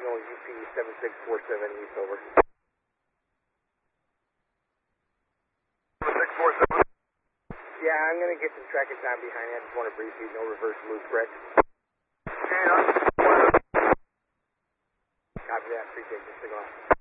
signal UP 7647 East, over. 7647. Yeah, I'm going to get some tracking time behind that. Just want to brief you. No reverse loop, correct? Okay, Copy that. Appreciate the signal.